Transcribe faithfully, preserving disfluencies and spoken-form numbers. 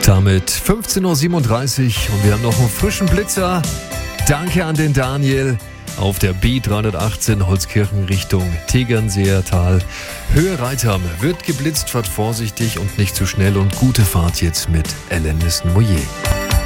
Damit fünfzehn Uhr siebenunddreißig und wir haben noch einen frischen Blitzer. Danke an den Daniel auf der B dreihundertachtzehn Holzkirchen Richtung Tegernseer Tal. Höhe Reitham wird geblitzt, fahrt vorsichtig und nicht zu schnell und gute Fahrt jetzt mit Alain Moyer.